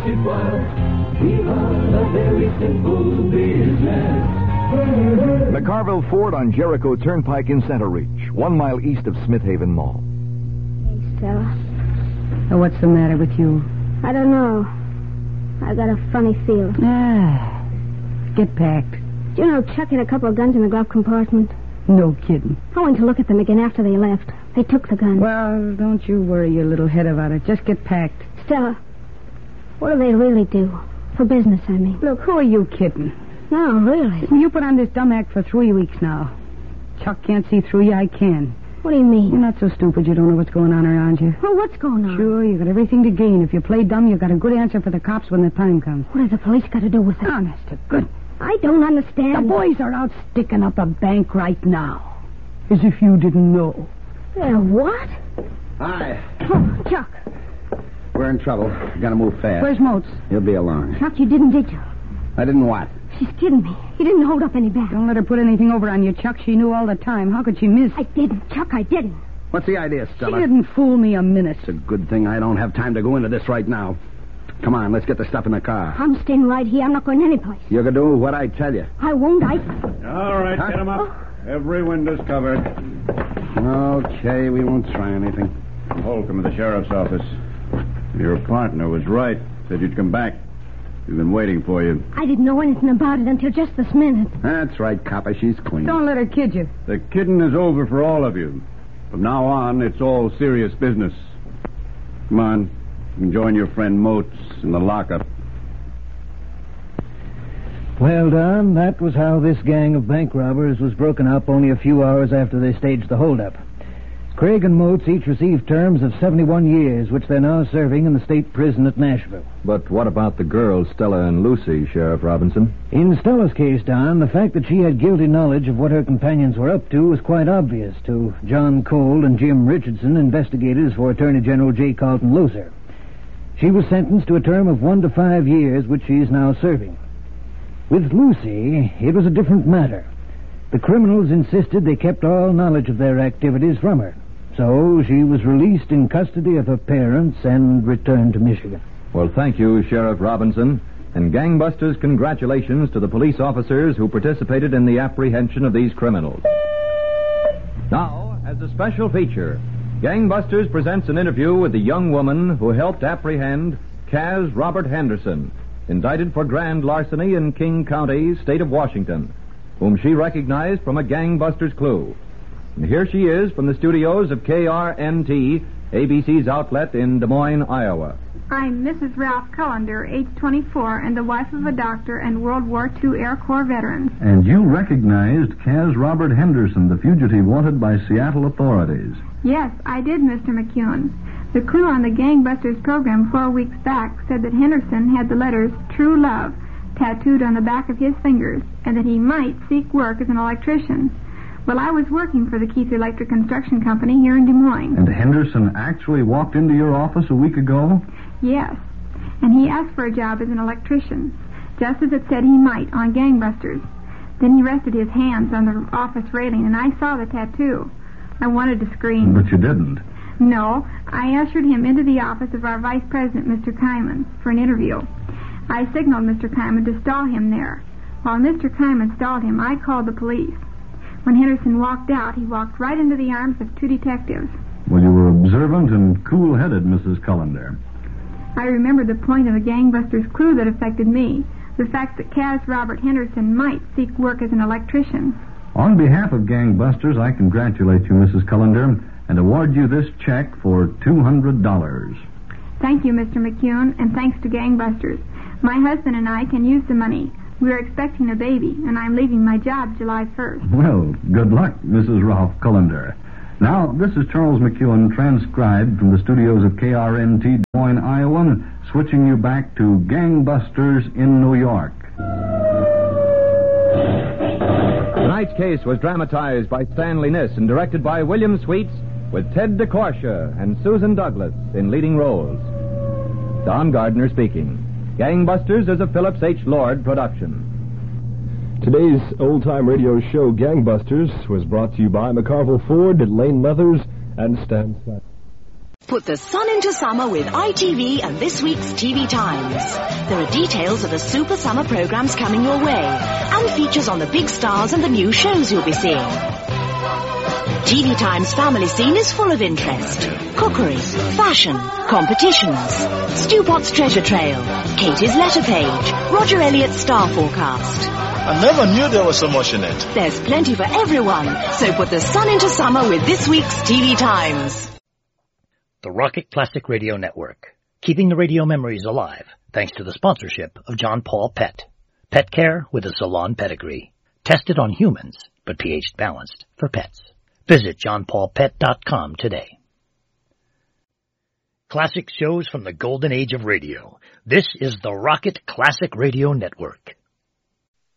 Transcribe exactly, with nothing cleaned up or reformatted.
it was. We run a very simple business. McCarville Ford on Jericho Turnpike in Center Reach, one mile east of Smith Haven Mall. Hey, Stella. Oh, what's the matter with you? I don't know. I got a funny feeling. Ah, get packed. Do you know Chuck had a couple of guns in the glove compartment? No kidding. I went to look at them again after they left. They took the guns. Well, don't you worry your little head about it. Just get packed. Stella, what do they really do? For business, I mean. Look, who are you kidding? No, really. You put on this dumb act for three weeks now. Chuck can't see through you, I can. What do you mean? You're not so stupid you don't know what's going on around you. Well, what's going on? Sure, you got everything to gain. If you play dumb, you got a good answer for the cops when the time comes. What has the police got to do with it? Honest to goodness. I don't understand. The boys are out sticking up a bank right now. As if you didn't know. They're what? Hi. Oh, Chuck. We're in trouble. Gotta move fast. Where's Moats? He'll be along. Chuck, you didn't, did you? I didn't what? She's kidding me. You didn't hold up any back. Don't let her put anything over on you, Chuck. She knew all the time. How could she miss? I didn't, Chuck, I didn't. What's the idea, She Stella? didn't fool me a minute. It's a good thing I don't have time to go into this right now. Come on, let's get the stuff in the car. I'm staying right here. I'm not going anyplace. You're gonna do what I tell you. I won't. I... All right, Huh? get him up. Every window's covered. Okay, we won't try anything. Holcomb of the sheriff's office. Your partner was right. Said you'd come back. We've been waiting for you. I didn't know anything about it until just this minute. That's right, Copper. She's clean. Don't let her kid you. The kidding is over for all of you. From now on, it's all serious business. Come on. You can join your friend Moats in the lockup. Well, Don, that was how this gang of bank robbers was broken up only a few hours after they staged the holdup. Craig and Moats each received terms of seventy-one years, which they're now serving in the state prison at Nashville. But what about the girls, Stella and Lucy, Sheriff Robinson? In Stella's case, Don, the fact that she had guilty knowledge of what her companions were up to was quite obvious to John Cole and Jim Richardson, investigators for Attorney General J. Carlton Loser. She was sentenced to a term of one to five years, which she is now serving. With Lucy, it was a different matter. The criminals insisted they kept all knowledge of their activities from her. So she was released in custody of her parents and returned to Michigan. Well, thank you, Sheriff Robinson. And gangbusters, congratulations to the police officers who participated in the apprehension of these criminals. Now, as a special feature, Gangbusters presents an interview with the young woman who helped apprehend Kaz Robert Henderson, indicted for grand larceny in King County, state of Washington, whom she recognized from a gangbuster's clue. And here she is from the studios of K R N T, A B C's outlet in Des Moines, Iowa. I'm Missus Ralph Cullender, age twenty-four, and the wife of a doctor and World War Two Air Corps veteran. And you recognized Kaz Robert Henderson, the fugitive wanted by Seattle authorities. Yes, I did, Mister McEwen. The clue on the Gangbusters program four weeks back said that Henderson had the letters True Love tattooed on the back of his fingers, and that he might seek work as an electrician. Well, I was working for the Keith Electric Construction Company here in Des Moines. And Henderson actually walked into your office a week ago? Yes, and he asked for a job as an electrician, just as it said he might on Gangbusters. Then he rested his hands on the office railing, and I saw the tattoo. I wanted to scream. But you didn't. No, I ushered him into the office of our vice president, Mister Kyman, for an interview. I signaled Mister Kyman to stall him there. While Mister Kyman stalled him, I called the police. When Henderson walked out, he walked right into the arms of two detectives. Well, you were observant and cool-headed, Missus Cullender. I remembered the point of the Gangbusters' clue that affected me, the fact that Kaz Robert Henderson might seek work as an electrician. On behalf of Gangbusters, I congratulate you, Missus Cullender, and award you this check for two hundred dollars. Thank you, Mister McEwen, and thanks to Gangbusters. My husband and I can use the money. We are expecting a baby, and I'm leaving my job July first. Well, good luck, Missus Ralph Cullender. Now, this is Charles McEwen, transcribed from the studios of K R N T Des Moines, Iowa, switching you back to Gangbusters in New York. Tonight's case was dramatized by Stanley Niss and directed by William Sweets, with Ted DeCorsia and Susan Douglas in leading roles. Don Gardner speaking. Gangbusters is a Phillips H. Lord production. Today's old-time radio show, Gangbusters, was brought to you by McCarville Ford, Lane Leathers, and Stan Scott. Put the sun into summer with I T V and this week's T V Times. There are details of the super summer programs coming your way and features on the big stars and the new shows you'll be seeing. T V Times family scene is full of interest. Cookery, fashion, competitions, Stu Pot's treasure trail, Katie's letter page, Roger Elliott's star forecast. I never knew there was so much in it. There's plenty for everyone, so put the sun into summer with this week's T V Times. The Rocket Classic Radio Network, keeping the radio memories alive thanks to the sponsorship of John Paul Pet. Pet care with a salon pedigree. Tested on humans, but pH balanced for pets. Visit john paul pet dot com today. Classic shows from the golden age of radio. This is the Rocket Classic Radio Network.